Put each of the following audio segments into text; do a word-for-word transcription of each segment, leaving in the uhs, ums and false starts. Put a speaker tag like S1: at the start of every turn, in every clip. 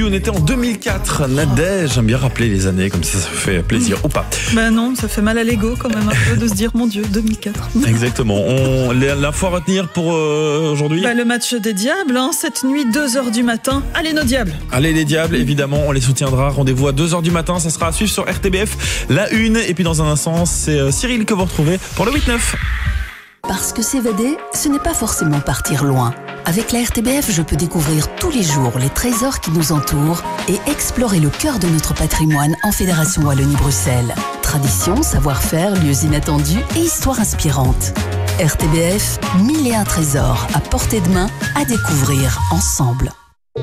S1: On était en deux mille quatre, Nadège, j'aime bien rappeler les années, comme ça ça fait plaisir, ou pas.
S2: Ben non, ça fait mal à l'ego quand même un peu de se dire, mon Dieu, deux mille quatre.
S1: Exactement. On, l'info à retenir pour euh, aujourd'hui
S2: ben, le match des Diables, hein, cette nuit, deux heures du matin. Allez nos Diables.
S1: Allez les Diables, évidemment, on les soutiendra. Rendez-vous à deux heures du matin, ça sera à suivre sur R T B F, la une. Et puis dans un instant, c'est Cyril que vous retrouvez pour le huit neuf.
S3: Parce que s'évader, ce n'est pas forcément partir loin. Avec la R T B F, je peux découvrir tous les jours les trésors qui nous entourent et explorer le cœur de notre patrimoine en Fédération Wallonie-Bruxelles. Tradition, savoir-faire, lieux inattendus et histoires inspirantes. R T B F, mille et un trésors à portée de main à découvrir ensemble.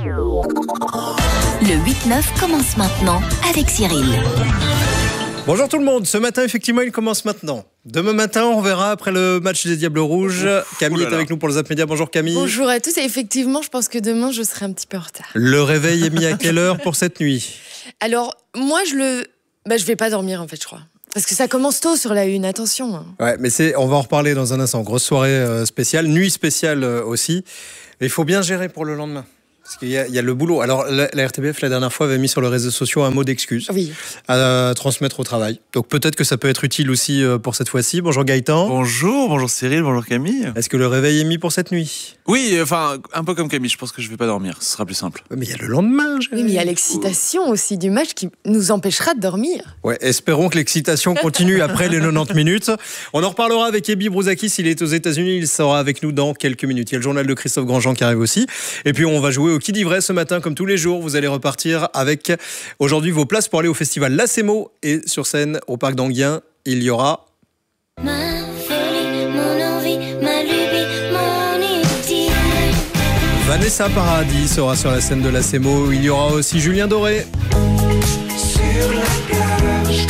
S4: Le huit neuf commence maintenant avec Cyril.
S5: Bonjour tout le monde, ce matin effectivement il commence maintenant. Demain matin on verra après le match des Diables Rouges. Ouf, Camille est avec nous pour le Zap Média, bonjour Camille.
S6: Bonjour à tous et effectivement je pense que demain je serai un petit peu en retard.
S5: Le réveil est mis à quelle heure pour cette nuit?
S6: Alors moi je le... Bah, je vais pas dormir en fait je crois. Parce que ça commence tôt sur la une, attention.
S5: Ouais mais c'est... on va en reparler dans un instant, grosse soirée euh, spéciale, nuit spéciale euh, aussi. Et il faut bien gérer pour le lendemain. Parce qu'il y a, il y a le boulot. Alors, la, la R T B F, la dernière fois, avait mis sur les réseaux sociaux un mot d'excuse
S6: oui.
S5: à transmettre au travail. Donc, peut-être que ça peut être utile aussi pour cette fois-ci. Bonjour Gaëtan.
S7: Bonjour, bonjour Cyril, bonjour Camille.
S5: Est-ce que le réveil est mis pour cette nuit?
S7: Oui, enfin, un peu comme Camille, je pense que je vais pas dormir, ce sera plus simple.
S5: Mais il y a le lendemain,
S6: oui, mais il y a l'excitation aussi du match qui nous empêchera de dormir.
S5: Ouais, espérons que l'excitation continue après les quatre-vingt-dix minutes. On en reparlera avec Ebi Brouzakis, il est aux États-Unis, il sera avec nous dans quelques minutes. Il y a le journal de Christophe Grandjean qui arrive aussi. Et puis, on va jouer au Qui dit vrai ce matin. Comme tous les jours, vous allez repartir avec aujourd'hui vos places pour aller au festival Lacemo et sur scène au Parc d'Anguien, il y aura
S8: ma folie, mon envie, ma lubie, mon idylle.
S5: Vanessa Paradis sera sur la scène de Lacemo. Il y aura aussi Julien Doré. Sur la plage,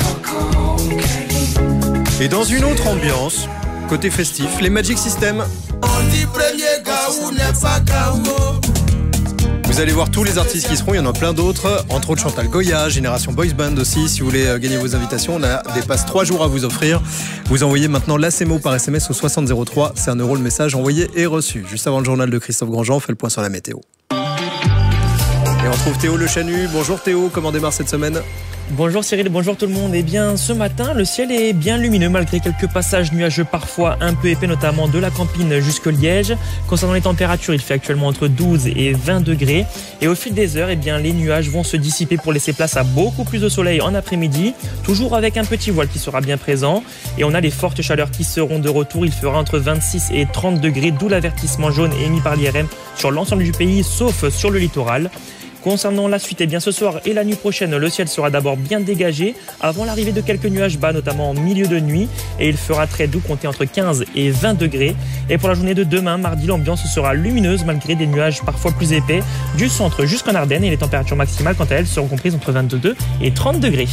S5: et dans une autre ambiance, côté festif, les Magic System. On dit premier gaou n'est pas gaou. Vous allez voir tous les artistes qui seront, il y en a plein d'autres, entre autres Chantal Goya, Génération Boys Band aussi. Si vous voulez gagner vos invitations, on a des passes trois jours à vous offrir. Vous envoyez maintenant Lacemo par S M S au soixante zéro trois, c'est un euro le message envoyé et reçu. Juste avant le journal de Christophe Grandjean, on fait le point sur la météo. Et on retrouve Théo Le Chanu. Bonjour Théo, comment démarre cette semaine ?
S9: Bonjour Cyril, bonjour tout le monde. Eh bien, ce matin, le ciel est bien lumineux malgré quelques passages nuageux parfois un peu épais, notamment de la Campine jusque Liège. Concernant les températures, il fait actuellement entre douze et vingt degrés. Et au fil des heures, eh bien, les nuages vont se dissiper pour laisser place à beaucoup plus de soleil en après-midi, toujours avec un petit voile qui sera bien présent. Et on a les fortes chaleurs qui seront de retour. Il fera entre vingt-six et trente degrés, d'où l'avertissement jaune émis par l'I R M sur l'ensemble du pays, sauf sur le littoral. Concernant la suite, eh bien ce soir et la nuit prochaine, le ciel sera d'abord bien dégagé avant l'arrivée de quelques nuages bas, notamment en milieu de nuit, et il fera très doux, compter entre quinze et vingt degrés. Et pour la journée de demain, mardi, l'ambiance sera lumineuse malgré des nuages parfois plus épais du centre jusqu'en Ardennes, et les températures maximales, quant à elles, seront comprises entre vingt-deux et trente degrés.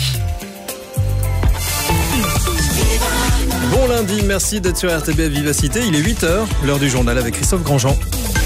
S5: Bon lundi, merci d'être sur R T B F Vivacité. Il est huit heures, l'heure du journal avec Christophe Grandjean.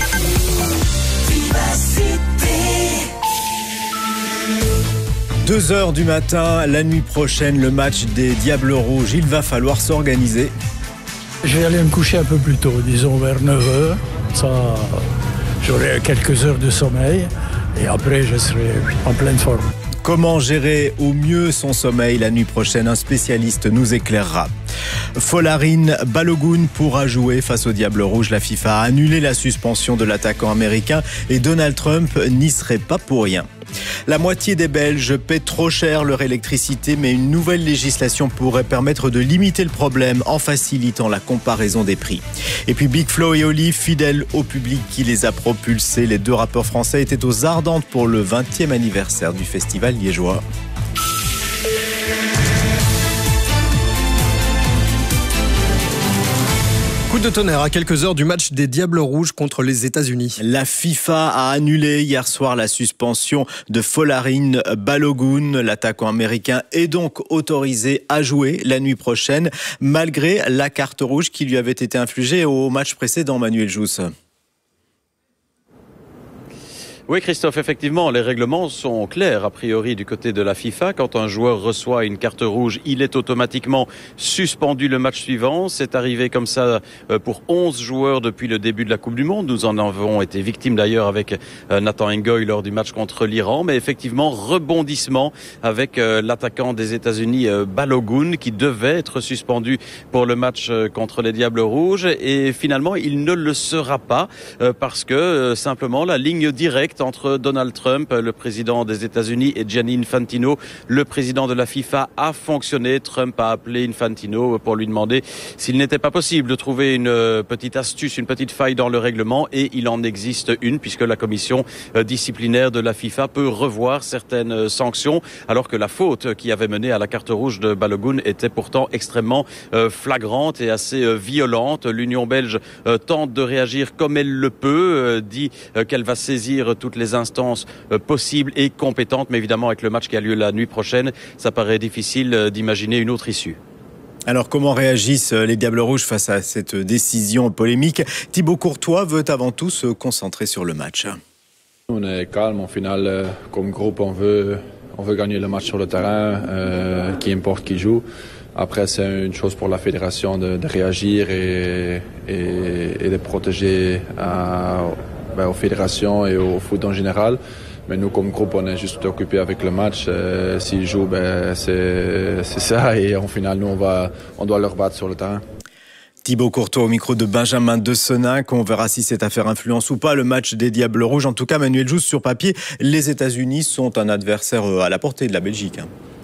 S10: deux heures du matin, la nuit prochaine, le match des Diables Rouges. Il va falloir s'organiser.
S11: Je vais aller me coucher un peu plus tôt, disons vers neuf heures. Ça, j'aurai quelques heures de sommeil et après je serai en pleine forme.
S10: Comment gérer au mieux son sommeil la nuit prochaine? Un spécialiste nous éclairera. Folarin Balogun pourra jouer face aux Diables Rouges. La FIFA a annulé la suspension de l'attaquant américain et Donald Trump n'y serait pas pour rien. La moitié des Belges paient trop cher leur électricité, mais une nouvelle législation pourrait permettre de limiter le problème en facilitant la comparaison des prix. Et puis Big Flo et Oli, fidèles au public qui les a propulsés, les deux rappeurs français étaient aux Ardentes pour le vingtième anniversaire du festival liégeois.
S5: Coup de tonnerre à quelques heures du match des Diables Rouges contre les États-Unis.
S10: La FIFA a annulé hier soir la suspension de Folarin Balogun. L'attaquant américain est donc autorisé à jouer la nuit prochaine, malgré la carte rouge qui lui avait été infligée au match précédent, Manuel Jousse.
S12: Oui, Christophe, effectivement, les règlements sont clairs, a priori, du côté de la FIFA. Quand un joueur reçoit une carte rouge, il est automatiquement suspendu le match suivant. C'est arrivé comme ça pour onze joueurs depuis le début de la Coupe du Monde. Nous en avons été victimes d'ailleurs avec Nathan Ngoy lors du match contre l'Iran. Mais effectivement, rebondissement avec l'attaquant des États-Unis, Balogun, qui devait être suspendu pour le match contre les Diables Rouges. Et finalement, il ne le sera pas parce que simplement la ligne directe entre Donald Trump, le président des États-Unis, et Gianni Infantino, le président de la FIFA, a fonctionné. Trump a appelé Infantino pour lui demander s'il n'était pas possible de trouver une petite astuce, une petite faille dans le règlement, et il en existe une, puisque la commission disciplinaire de la FIFA peut revoir certaines sanctions, alors que la faute qui avait mené à la carte rouge de Balogun était pourtant extrêmement flagrante et assez violente. L'Union belge tente de réagir comme elle le peut, dit qu'elle va saisir tout toutes les instances possibles et compétentes, mais évidemment avec le match qui a lieu la nuit prochaine, ça paraît difficile d'imaginer une autre issue.
S10: Alors comment réagissent les Diables Rouges face à cette décision polémique? Thibaut Courtois veut avant tout se concentrer sur le match.
S13: On est calme, au final, comme groupe, on veut, on veut gagner le match sur le terrain, euh, qui importe qui joue. Après, c'est une chose pour la fédération de, de réagir et, et, et de protéger à, ben, aux fédérations et au foot en général. Mais nous, comme groupe, on est juste occupés avec le match. Euh, s'ils jouent, ben, c'est, c'est ça. Et en final, nous, on, va, on doit leur battre sur le terrain.
S10: Thibaut Courtois au micro de Benjamin De Senac. On verra si cette affaire influence ou pas le match des Diables Rouges. En tout cas, Manuel Jousse, sur papier, les États-Unis sont un adversaire à la portée de la Belgique.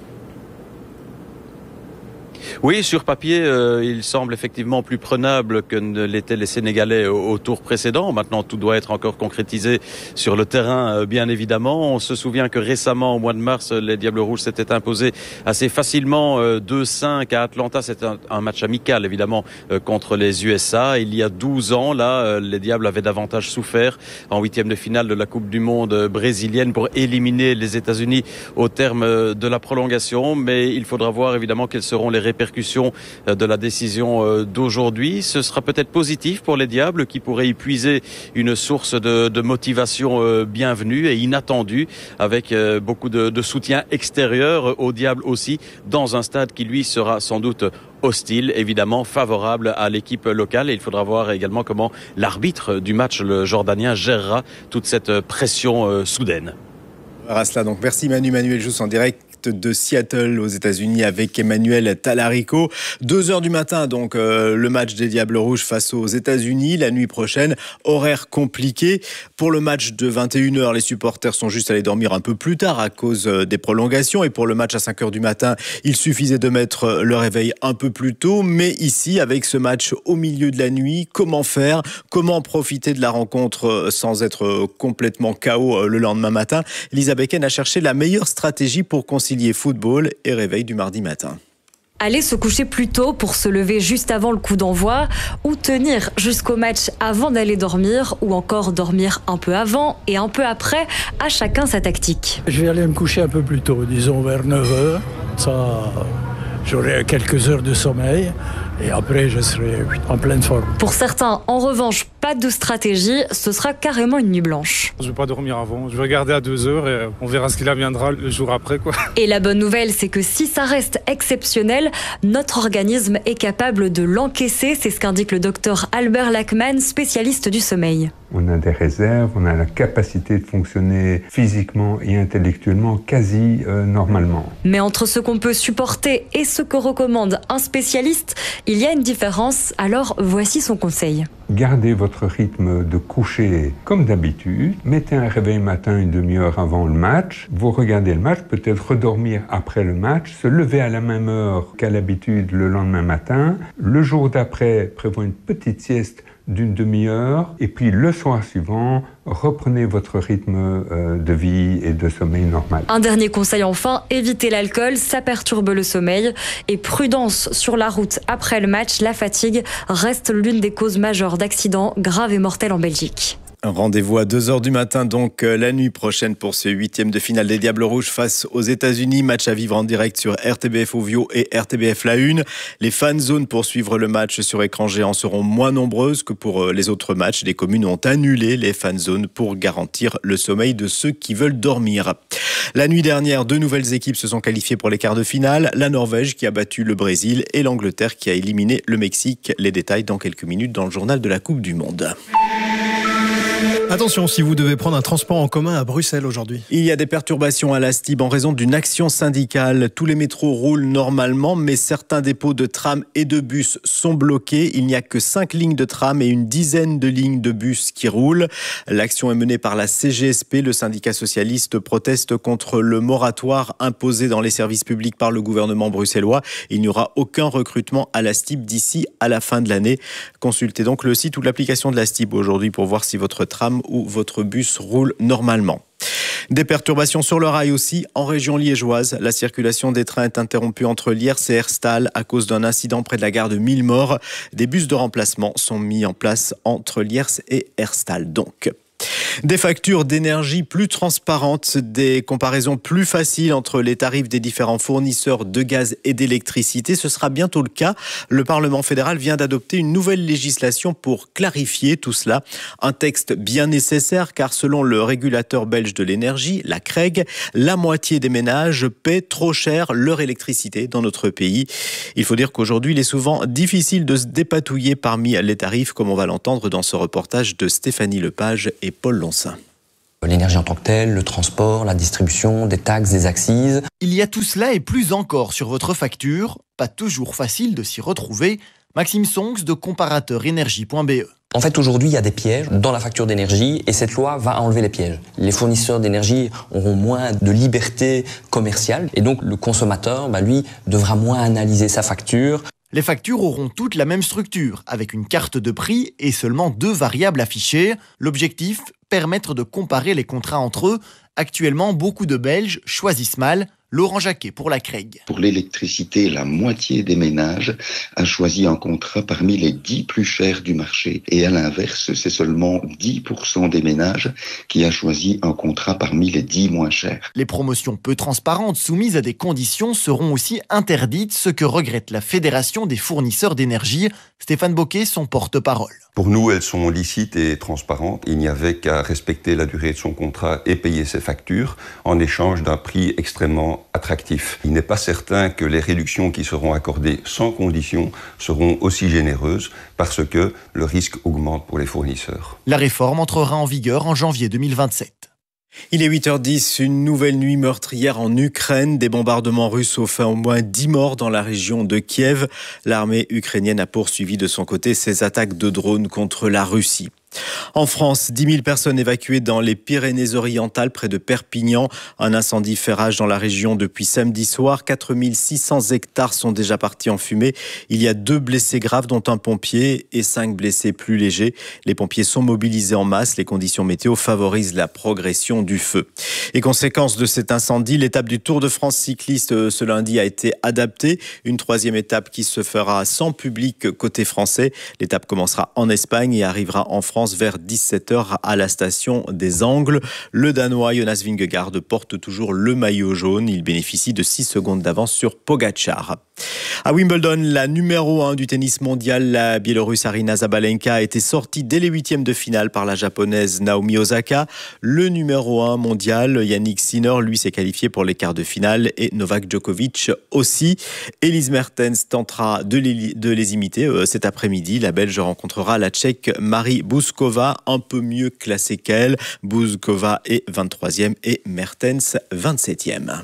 S12: Oui, sur papier, euh, il semble effectivement plus prenable que ne l'étaient les Sénégalais au, au tour précédent. Maintenant, tout doit être encore concrétisé sur le terrain, euh, bien évidemment. On se souvient que récemment, au mois de mars, les Diables Rouges s'étaient imposés assez facilement euh, deux cinq à Atlanta. C'était un, un match amical, évidemment, euh, contre les U S A. Il y a douze ans, là, euh, les Diables avaient davantage souffert en huitième de finale de la Coupe du Monde brésilienne pour éliminer les États-Unis au terme de la prolongation. Mais il faudra voir, évidemment, quelles seront les répercussions de la décision d'aujourd'hui. Ce sera peut-être positif pour les Diables qui pourraient y puiser une source de, de motivation bienvenue et inattendue avec beaucoup de, de soutien extérieur aux Diables aussi dans un stade qui lui sera sans doute hostile, évidemment favorable à l'équipe locale. Et il faudra voir également comment l'arbitre du match, le Jordanien, gérera toute cette pression soudaine.
S10: On verra cela donc. Merci Manu, Manuel Jousse en direct de Seattle aux États-Unis avec Emmanuel Talarico. Deux heures du matin, donc euh, le match des Diables Rouges face aux États-Unis. La nuit prochaine, horaire compliqué. Pour le match de vingt et une heures, les supporters sont juste allés dormir un peu plus tard à cause des prolongations. Et pour le match à cinq heures du matin, il suffisait de mettre le réveil un peu plus tôt. Mais ici, avec ce match au milieu de la nuit, comment faire? Comment profiter de la rencontre sans être complètement K O le lendemain matin? Lisa Becken a cherché la meilleure stratégie pour concilier football et réveil du mardi matin.
S14: Aller se coucher plus tôt pour se lever juste avant le coup d'envoi, ou tenir jusqu'au match avant d'aller dormir, ou encore dormir un peu avant et un peu après, à chacun sa tactique.
S11: Je vais aller me coucher un peu plus tôt, disons vers neuf heures. Ça, j'aurai quelques heures de sommeil. Et après, je serai en pleine forme.
S14: Pour certains, en revanche, pas de stratégie, ce sera carrément une nuit blanche.
S15: Je ne vais pas dormir avant, je vais regarder à deux heures et on verra ce qu'il adviendra le jour après, quoi.
S14: Et la bonne nouvelle, c'est que si ça reste exceptionnel, notre organisme est capable de l'encaisser. C'est ce qu'indique le docteur Albert Lachman, spécialiste du sommeil.
S16: On a des réserves, on a la capacité de fonctionner physiquement et intellectuellement quasi euh, normalement.
S14: Mais entre ce qu'on peut supporter et ce que recommande un spécialiste, il y a une différence, alors voici son conseil.
S16: Gardez votre rythme de coucher comme d'habitude. Mettez un réveil matin une demi-heure avant le match. Vous regardez le match, peut-être redormir après le match, se lever à la même heure qu'à l'habitude le lendemain matin. Le jour d'après, prévoyez une petite sieste d'une demi-heure, et puis le soir suivant, reprenez votre rythme euh, de vie et de sommeil normal.
S14: Un dernier conseil enfin, évitez l'alcool, ça perturbe le sommeil. Et prudence sur la route après le match, la fatigue reste l'une des causes majeures d'accidents graves et mortels en Belgique.
S10: Rendez-vous à deux heures du matin, donc la nuit prochaine pour ce huitième de finale des Diables Rouges face aux États-Unis. Match à vivre en direct sur R T B F Ovio et R T B F La Une. Les fan zones pour suivre le match sur écran géant seront moins nombreuses que pour les autres matchs. Les communes ont annulé les fan zones pour garantir le sommeil de ceux qui veulent dormir. La nuit dernière, deux nouvelles équipes se sont qualifiées pour les quarts de finale. La Norvège qui a battu le Brésil et l'Angleterre qui a éliminé le Mexique. Les détails dans quelques minutes dans le journal de la Coupe du Monde.
S17: Attention si vous devez prendre un transport en commun à Bruxelles aujourd'hui.
S10: Il y a des perturbations à la Stib en raison d'une action syndicale. Tous les métros roulent normalement, mais certains dépôts de trams et de bus sont bloqués. Il n'y a que cinq lignes de tram et une dizaine de lignes de bus qui roulent. L'action est menée par la C G S P. Le syndicat socialiste proteste contre le moratoire imposé dans les services publics par le gouvernement bruxellois. Il n'y aura aucun recrutement à la Stib d'ici à la fin de l'année. Consultez donc le site ou l'application de la Stib aujourd'hui pour voir si votre tram ou votre bus roule normalement. Des perturbations sur le rail aussi en région liégeoise. La circulation des trains est interrompue entre Liers et Herstal à cause d'un incident près de la gare de Millemort. Des bus de remplacement sont mis en place entre Liers et Herstal donc. Des factures d'énergie plus transparentes, des comparaisons plus faciles entre les tarifs des différents fournisseurs de gaz et d'électricité. Ce sera bientôt le cas. Le Parlement fédéral vient d'adopter une nouvelle législation pour clarifier tout cela. Un texte bien nécessaire car selon le régulateur belge de l'énergie, la C R E G, la moitié des ménages paient trop cher leur électricité dans notre pays. Il faut dire qu'aujourd'hui, il est souvent difficile de se dépatouiller parmi les tarifs, comme on va l'entendre dans ce reportage de Stéphanie Lepage et Paul Lonsin.
S18: L'énergie en tant que telle, le transport, la distribution, des taxes, des accises.
S19: Il y a tout cela et plus encore sur votre facture. Pas toujours facile de s'y retrouver. Maxime Songs de comparateur énergie point B E.
S18: En fait, aujourd'hui, il y a des pièges dans la facture d'énergie et cette loi va enlever les pièges. Les fournisseurs d'énergie auront moins de liberté commerciale et donc le consommateur, bah, lui, devra moins analyser sa facture.
S19: Les factures auront toutes la même structure, avec une carte de prix et seulement deux variables affichées. L'objectif, permettre de comparer les contrats entre eux. Actuellement, beaucoup de Belges choisissent mal. Laurent Jacquet pour la C R E G.
S20: Pour l'électricité, la moitié des ménages a choisi un contrat parmi les dix plus chers du marché. Et à l'inverse, c'est seulement dix pour cent des ménages qui a choisi un contrat parmi les dix moins chers.
S19: Les promotions peu transparentes soumises à des conditions seront aussi interdites, ce que regrette la Fédération des fournisseurs d'énergie. Stéphane Bocquet, son porte-parole.
S21: Pour nous, elles sont licites et transparentes. Il n'y avait qu'à respecter la durée de son contrat et payer ses factures en échange d'un prix extrêmement attractif. Il n'est pas certain que les réductions qui seront accordées sans condition seront aussi généreuses parce que le risque augmente pour les fournisseurs.
S19: La réforme entrera en vigueur en janvier deux mille vingt-sept.
S10: Il est huit heures dix, une nouvelle nuit meurtrière en Ukraine. Des bombardements russes ont fait au moins dix morts dans la région de Kiev. L'armée ukrainienne a poursuivi de son côté ses attaques de drones contre la Russie. En France, dix mille personnes évacuées dans les Pyrénées-Orientales, près de Perpignan. Un incendie fait rage dans la région depuis samedi soir. quatre mille six cents hectares sont déjà partis en fumée. Il y a deux blessés graves, dont un pompier, et cinq blessés plus légers. Les pompiers sont mobilisés en masse. Les conditions météo favorisent la progression du feu. Et conséquence de cet incendie, l'étape du Tour de France cycliste ce lundi a été adaptée. Une troisième étape qui se fera sans public côté français. L'étape commencera en Espagne et arrivera en France vers dix-sept heures à la station des Angles. Le Danois Jonas Vingegaard porte toujours le maillot jaune. Il bénéficie de six secondes d'avance sur Pogačar. À Wimbledon, la numéro un du tennis mondial, la Biélorusse Aryna Sabalenka, a été sortie dès les huitièmes de finale par la japonaise Naomi Osaka. Le numéro un mondial, Yannick Sinner, lui, s'est qualifié pour les quarts de finale et Novak Djokovic aussi. Elise Mertens tentera de les, de les imiter euh, cet après-midi. La Belge rencontrera la Tchèque Marie Bouskova, un peu mieux classée qu'elle. Bouskova est vingt-troisième et Mertens vingt-septième.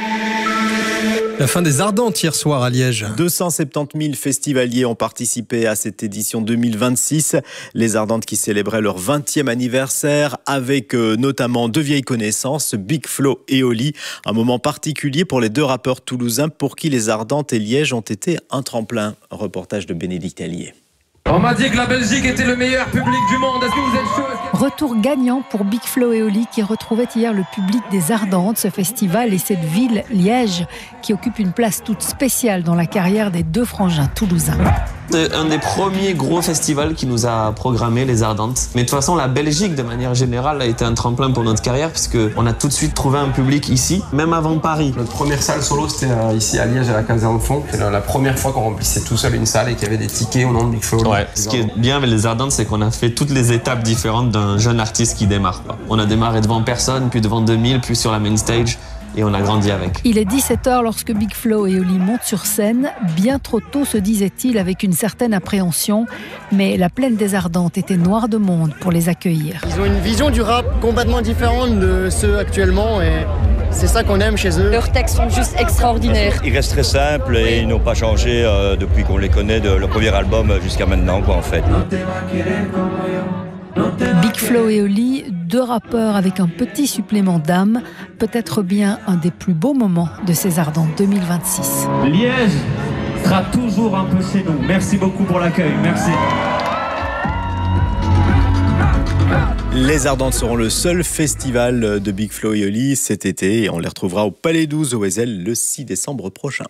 S17: La fin des Ardentes hier soir à Liège.
S10: deux cent soixante-dix mille festivaliers ont participé à cette édition deux mille vingt-six. Les Ardentes qui célébraient leur vingtième anniversaire avec euh, notamment deux vieilles connaissances, Big Flo et Oli. Un moment particulier pour les deux rappeurs toulousains pour qui les Ardentes et Liège ont été un tremplin. Reportage de Bénédicte Allier.
S22: On m'a dit que la Belgique était le meilleur public du monde. Est-ce que vous êtes chaud ?
S2: Retour gagnant pour Big Flo et Oli qui retrouvaient hier le public des Ardentes, ce festival et cette ville, Liège, qui occupe une place toute spéciale dans la carrière des deux frangins toulousains.
S22: C'est un des premiers gros festivals qui nous a programmé les Ardentes. Mais de toute façon, la Belgique, de manière générale, a été un tremplin pour notre carrière puisqu'on a tout de suite trouvé un public ici, même avant Paris.
S23: Notre première salle solo, c'était ici à Liège, à la Caserne Fond. C'est la première fois qu'on remplissait tout seul une salle et qu'il y avait des tickets au nom de Big Flo.
S22: Ouais. Ce qui est bien avec les Ardentes, c'est qu'on a fait toutes les étapes différentes d'un jeune artiste qui démarre. On a démarré devant personne, puis devant deux mille, puis sur la main stage. Et on a grandi avec.
S2: Il est dix-sept heures lorsque Big Flo et Oli montent sur scène. Bien trop tôt, se disait-il, avec une certaine appréhension. Mais la plaine des Ardentes était noire de monde pour les accueillir.
S24: Ils ont une vision du rap complètement différente de ceux actuellement. Et c'est ça qu'on aime chez eux.
S25: Leurs textes sont juste extraordinaires.
S26: Ils restent très simples et ils n'ont pas changé euh, depuis qu'on les connaît, de leur premier album jusqu'à maintenant, quoi, en fait.
S2: Big Flo et Oli, deux rappeurs avec un petit supplément d'âme, peut-être bien un des plus beaux moments de ces Ardentes deux mille vingt-six.
S27: Liège sera toujours un peu chez nous. Merci beaucoup pour l'accueil. Merci.
S10: Les Ardentes seront le seul festival de Big Flo et Oli cet été et on les retrouvera au Palais douze au Wesel le six décembre prochain.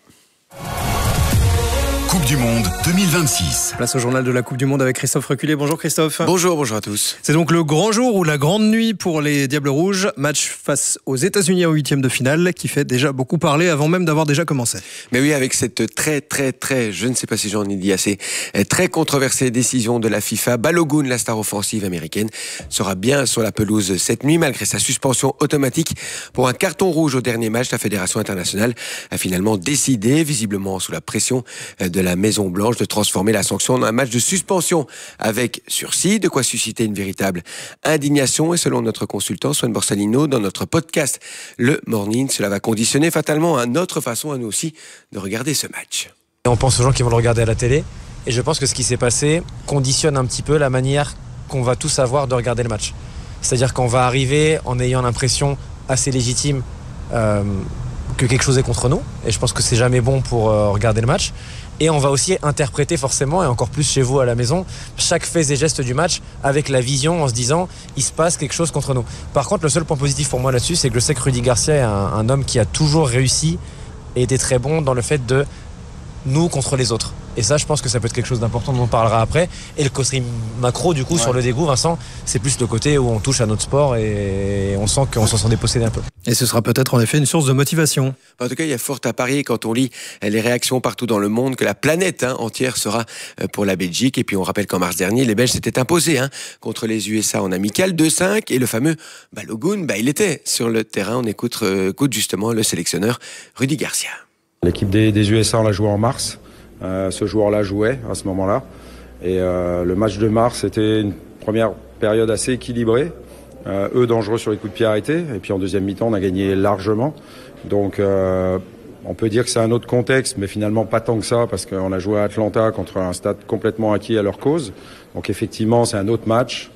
S28: Coupe du Monde deux mille vingt-six.
S17: Place au journal de la Coupe du Monde avec Christophe Reculé. Bonjour Christophe.
S5: Bonjour, bonjour à tous.
S17: C'est donc le grand jour ou la grande nuit pour les Diables Rouges. Match face aux États-Unis en huitième de finale qui fait déjà beaucoup parler avant même d'avoir déjà commencé.
S5: Mais oui, avec cette très très très, je ne sais pas si j'en ai dit assez, très controversée décision de la FIFA, Balogun, la star offensive américaine, sera bien sur la pelouse cette nuit malgré sa suspension automatique pour un carton rouge au dernier match. La Fédération internationale a finalement décidé, visiblement sous la pression de la Maison-Blanche, de transformer la sanction en un match de suspension avec sursis, de quoi susciter une véritable indignation. Et selon notre consultant Swan Borsalino, dans notre podcast Le Morning, cela va conditionner fatalement à notre façon à nous aussi de regarder ce match.
S29: On pense aux gens qui vont le regarder à la télé et je pense que ce qui s'est passé conditionne un petit peu la manière qu'on va tous avoir de regarder le match. C'est-à-dire qu'on va arriver en ayant l'impression assez légitime euh, que quelque chose est contre nous et je pense que c'est jamais bon pour euh, regarder le match. Et on va aussi interpréter forcément, et encore plus chez vous à la maison, chaque fait et geste du match avec la vision en se disant il se passe quelque chose contre nous. Par contre, le seul point positif pour moi là-dessus, c'est que je sais que Rudy Garcia est un, un homme qui a toujours réussi et été très bon dans le fait de nous contre les autres. Et ça, je pense que ça peut être quelque chose d'important dont on parlera après. Et le côté macro, du coup, ouais. Sur le dégoût, Vincent, c'est plus le côté où on touche à notre sport et on sent qu'on s'en sent dépossédé un peu.
S17: Et ce sera peut-être en effet une source de motivation.
S5: En tout cas, il y a fort à parier quand on lit les réactions partout dans le monde que la planète hein, entière sera pour la Belgique. Et puis on rappelle qu'en mars dernier, les Belges s'étaient imposés hein, contre les U S A en amical deux cinq. Et le fameux Balogun, bah, il était sur le terrain. On écoute, euh, écoute justement le sélectionneur Rudy Garcia.
S30: L'équipe des, des U S A, on l'a joué en mars. Euh, ce joueur-là jouait à ce moment-là. Et euh, le match de mars, c'était une première période assez équilibrée. Euh, eux dangereux sur les coups de pied arrêtés. Et puis en deuxième mi-temps, on a gagné largement. Donc euh, on peut dire que c'est un autre contexte, mais finalement pas tant que ça, parce qu'on a joué à Atlanta contre un stade complètement acquis à leur cause. Donc effectivement, c'est un autre match.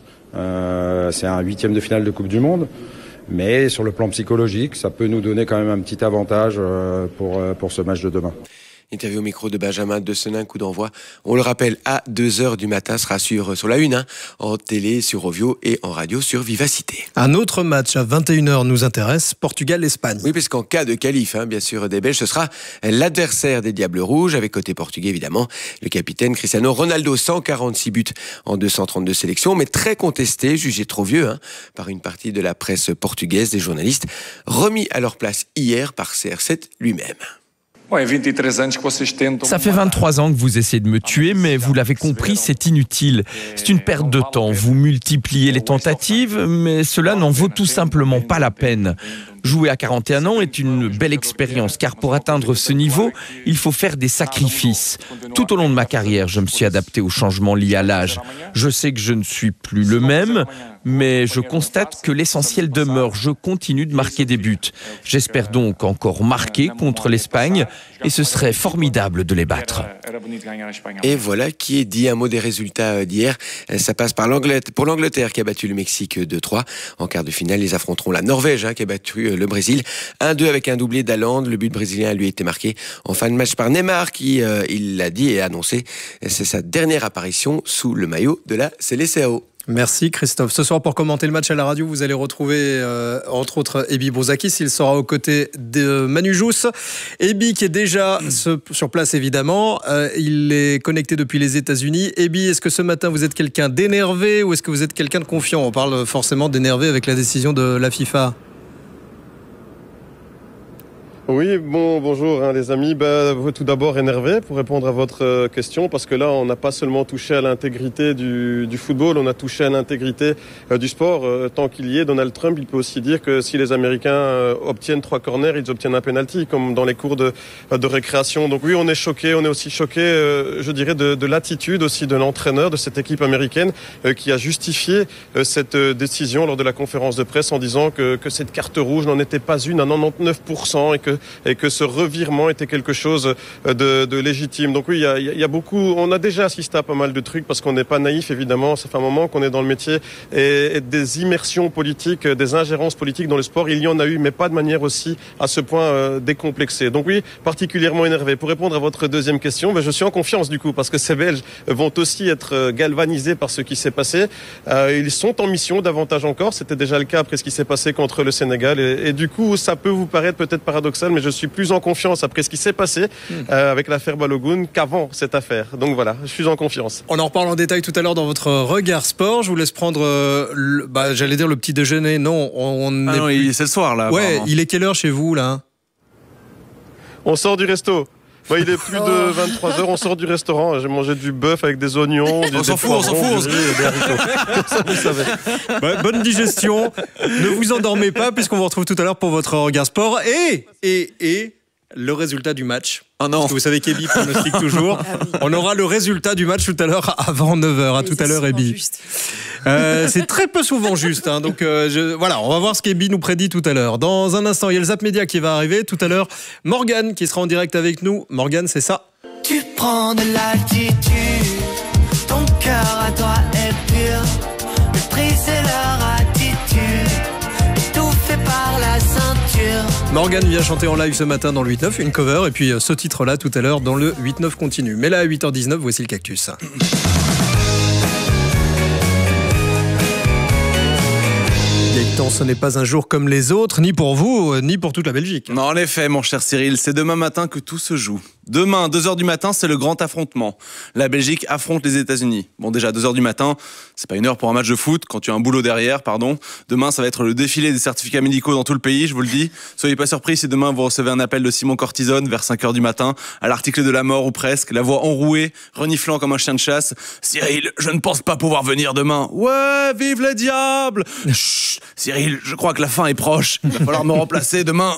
S30: Euh, c'est un huitième de finale de Coupe du Monde. Mais sur le plan psychologique, ça peut nous donner quand même un petit avantage euh, pour, euh, pour ce match de demain.
S5: Interview au micro de Benjamin De Senin, coup d'envoi. On le rappelle, à deux heures du matin, sera sur, sur la une, hein, en télé, sur Ovio et en radio sur Vivacité.
S17: Un autre match à vingt et une heures nous intéresse, Portugal-Espagne.
S5: Oui, parce qu'en cas de qualif, hein, bien sûr, des Belges, ce sera l'adversaire des Diables Rouges, avec côté portugais, évidemment, le capitaine Cristiano Ronaldo, cent quarante-six buts en deux cent trente-deux sélections, mais très contesté, jugé trop vieux, hein, par une partie de la presse portugaise, des journalistes, remis à leur place hier par C R sept lui-même.
S31: Ça fait vingt-trois ans que vous essayez de me tuer, mais vous l'avez compris, c'est inutile. C'est une perte de temps. Vous multipliez les tentatives, mais cela n'en vaut tout simplement pas la peine. Jouer à quarante et un ans est une belle expérience, car pour atteindre ce niveau, il faut faire des sacrifices. Tout au long de ma carrière, je me suis adapté aux changements liés à l'âge. Je sais que je ne suis plus le même, mais je constate que l'essentiel demeure. Je continue de marquer des buts. J'espère donc encore marquer contre l'Espagne, et ce serait formidable de les battre.
S5: Et voilà qui est dit. Un mot des résultats d'hier. Ça passe par l'Angleterre, pour l'Angleterre qui a battu le Mexique deux trois. En quart de finale, ils affronteront la Norvège hein, qui a battu le Brésil un deux avec un doublé d'Haaland. Le but brésilien lui a été marqué en fin de match par Neymar qui, euh, il l'a dit et a annoncé, c'est sa dernière apparition sous le maillot de la Seleção.
S17: Merci Christophe. Ce soir, pour commenter le match à la radio, vous allez retrouver euh, entre autres Ebi Brouzakis. Il sera aux côtés de Manu Jousse. Ebi qui est déjà ce, sur place évidemment. Euh, il est connecté depuis les États-Unis. Ebi, est-ce que ce matin vous êtes quelqu'un d'énervé ou est-ce que vous êtes quelqu'un de confiant? On parle forcément d'énervé avec la décision de la FIFA.
S1: Oui, bon, bonjour hein, les amis. Bah, tout d'abord énervé pour répondre à votre euh, question, parce que là on n'a pas seulement touché à l'intégrité du, du football, on a touché à l'intégrité euh, du sport. Euh, tant qu'il y est, Donald Trump, il peut aussi dire que si les Américains euh, obtiennent trois corners, ils obtiennent un penalty, comme dans les cours de, de récréation. Donc oui, on est choqué, on est aussi choqué, euh, je dirais, de, de l'attitude aussi de l'entraîneur de cette équipe américaine euh, qui a justifié euh, cette euh, décision lors de la conférence de presse en disant que, que cette carte rouge n'en était pas une à quatre-vingt-dix-neuf pour cent et que et que ce revirement était quelque chose de, de légitime. Donc oui, il y a, il y a beaucoup, on a déjà assisté à pas mal de trucs parce qu'on n'est pas naïf évidemment, ça fait un moment qu'on est dans le métier et, et des immersions politiques, des ingérences politiques dans le sport, il y en a eu, mais pas de manière aussi à ce point euh, décomplexée. Donc oui, particulièrement énervé. Pour répondre à votre deuxième question, ben, je suis en confiance du coup parce que ces Belges vont aussi être galvanisés par ce qui s'est passé. Euh, ils sont en mission davantage encore, c'était déjà le cas après ce qui s'est passé contre le Sénégal et, et du coup ça peut vous paraître peut-être paradoxal, mais je suis plus en confiance après ce qui s'est passé euh, avec l'affaire Balogun qu'avant cette affaire. Donc voilà, je suis en confiance.
S17: On en reparle en détail tout à l'heure dans votre regard sport. Je vous laisse prendre, euh, le, bah, j'allais dire le petit déjeuner. Non, on, on
S3: ah
S17: est
S3: non,
S17: plus...
S3: c'est le soir là.
S17: Ouais, il est quelle heure chez vous là?
S1: On sort du resto. Bah, il est plus de vingt-trois heures, on sort du restaurant. J'ai mangé du bœuf avec des oignons.
S3: On
S1: des,
S3: s'en
S1: des
S3: fout, on s'en fout. On s'en
S1: fout. Ça, vous savez.
S17: Ouais, bonne digestion. Ne vous endormez pas puisqu'on vous retrouve tout à l'heure pour votre regard sport. Et, et, et le résultat du match.
S3: Oh non.
S17: Parce que vous savez qu'Ebi pronostique toujours. Ah oui. On aura le résultat du match tout à l'heure avant neuf heures. À tout à l'heure, Ebi. Euh, c'est très peu souvent juste. Hein, donc euh, je, voilà, on va voir ce qu'Ebi nous prédit tout à l'heure. Dans un instant, il y a le Zap Média qui va arriver. Tout à l'heure, Morgane qui sera en direct avec nous. Morgane, c'est ça.
S4: Tu prends de l'altitude, ton cœur à toi est pur. Le prix c'est leur attitude, étouffé par la ceinture.
S17: Morgane vient chanter en live ce matin dans le huit neuf, une cover, et puis ce titre-là tout à l'heure dans le huit neuf continue. Mais là, à huit heures dix-neuf, voici le cactus. Gaëtan, ce n'est pas un jour comme les autres, ni pour vous, ni pour toute la Belgique.
S3: Non, en effet, mon cher Cyril, c'est demain matin que tout se joue. Demain, deux heures du matin, c'est le grand affrontement. La Belgique affronte les États-Unis. Bon, déjà, deux heures du matin, c'est pas une heure pour un match de foot, quand tu as un boulot derrière, pardon. Demain, ça va être le défilé des certificats médicaux dans tout le pays, je vous le dis. Soyez pas surpris si demain, vous recevez un appel de Simon Cortisone vers cinq heures du matin, à l'article de la mort ou presque, la voix enrouée, reniflant comme un chien de chasse. Cyril, je ne pense pas pouvoir venir demain. Ouais, vive les diables! Chut, Cyril, je crois que la fin est proche. Il va falloir me remplacer demain.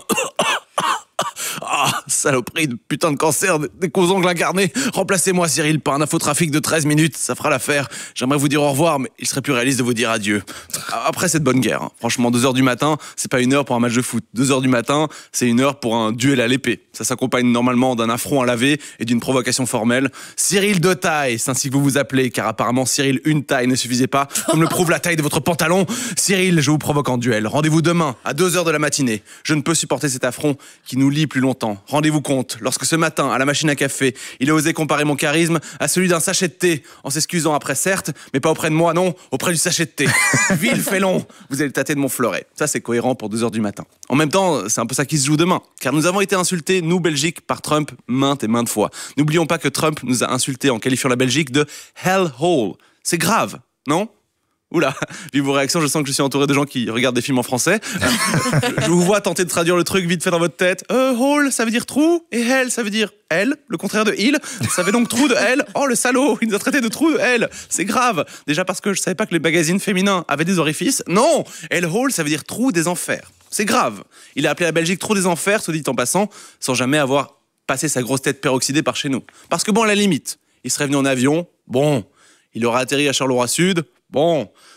S3: Ah, saloperie de putain de cancer des causes ongles incarnés. Remplacez-moi, Cyril, par un infotrafic de treize minutes, ça fera l'affaire. J'aimerais vous dire au revoir, mais il serait plus réaliste de vous dire adieu. Après cette bonne guerre, hein. Franchement, deux heures du matin, c'est pas une heure pour un match de foot. deux heures du matin, c'est une heure pour un duel à l'épée. Ça s'accompagne normalement d'un affront à laver et d'une provocation formelle. Cyril de taille, c'est ainsi que vous vous appelez, car apparemment Cyril une taille ne suffisait pas, comme le prouve la taille de votre pantalon. Cyril, je vous provoque en duel. Rendez-vous demain, à deux heures de la matinée. Je ne peux supporter cet affront qui nous lie plus longtemps. Rendez-vous compte, lorsque ce matin, à la machine à café, il a osé comparer mon charisme à celui d'un sachet de thé, en s'excusant après certes, mais pas auprès de moi, non, auprès du sachet de thé. Vil félon, vous allez tâter de mon fleuret. Ça, c'est cohérent pour deux heures du matin. En même temps, c'est un peu ça qui se joue demain, car nous avons été insultés, nous, Belgique, par Trump, maintes et maintes fois. N'oublions pas que Trump nous a insultés en qualifiant la Belgique de hellhole. C'est grave, non ? Oula, vu vos réactions, je sens que je suis entouré de gens qui regardent des films en français. Je vous vois tenter de traduire le truc vite fait dans votre tête. Euh, hole, ça veut dire trou, et hell, ça veut dire elle, le contraire de il. Ça fait donc trou de elle. Oh, le salaud, il nous a traité de trou de elle. C'est grave. Déjà parce que je savais pas que les magazines féminins avaient des orifices. Non, hell hole, ça veut dire trou des enfers. C'est grave. Il a appelé la Belgique trou des enfers, soit dit en passant, sans jamais avoir passé sa grosse tête peroxydée par chez nous. Parce que bon, à la limite, il serait venu en avion, bon, il aurait atterri à Charleroi Sud, bon,